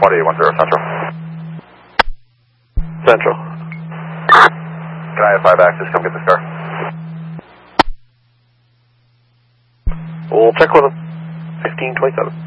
4810 Central. Central. Can I have 5 access? Come get this car. We'll check with him. 1527.